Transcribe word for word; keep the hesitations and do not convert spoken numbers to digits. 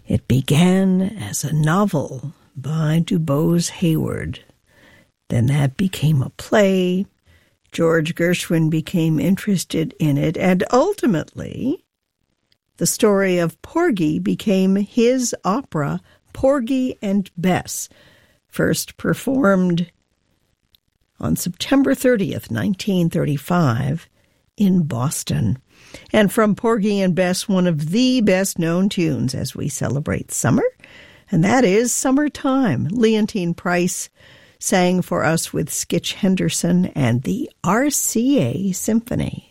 It began as a novel by DuBose Hayward. Then that became a play. George Gershwin became interested in it, and ultimately, the story of Porgy became his opera, Porgy and Bess, first performed on September thirtieth, nineteen thirty-five, in Boston. And from Porgy and Bess, one of the best-known tunes as we celebrate summer, and that is Summertime. Leontine Price sang for us with Skitch Henderson and the R C A Symphony.